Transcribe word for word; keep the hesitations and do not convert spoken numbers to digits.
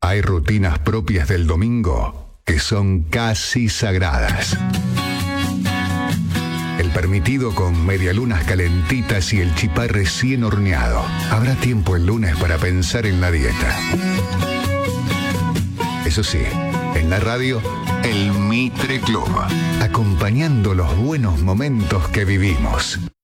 Hay rutinas propias del domingo que son casi sagradas. El permitido con medialunas calentitas y el chipá recién horneado. Habrá tiempo el lunes para pensar en la dieta. Eso sí, en la radio, el Mitre Club, acompañando los buenos momentos que vivimos.